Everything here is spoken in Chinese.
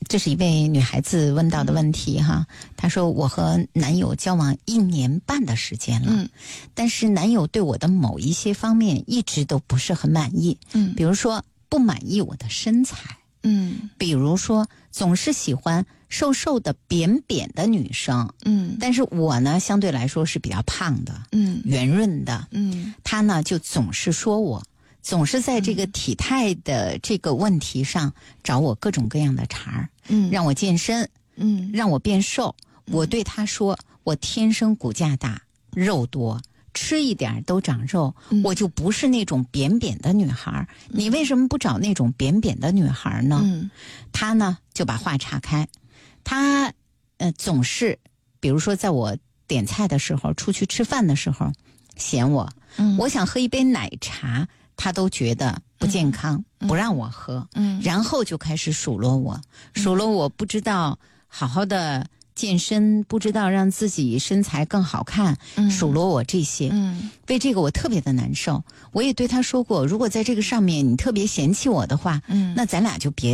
这是一位女孩子问到的问题哈。她说我和男友交往1年半的时间了，但是男友对我的某一些方面一直都不是很满意，比如说不满意我的身材，比如说总是喜欢瘦瘦的扁扁的女生，但是我呢相对来说是比较胖的，圆润的，他呢就总是说我总是在这个体态的这个问题上找我各种各样的茬儿，让我健身，让我变瘦。我对他说，我天生骨架大，肉多，吃一点都长肉，我就不是那种扁扁的女孩。你为什么不找那种扁扁的女孩呢？他呢就把话岔开，他总是比如说在我点菜的时候，出去吃饭的时候嫌我，我想喝一杯奶茶他都觉得不健康，不让我喝，然后就开始数落我，不知道好好的健身，不知道让自己身材更好看，数落我这些，为这个我特别的难受。我也对他说过，如果在这个上面你特别嫌弃我的话，那咱俩就别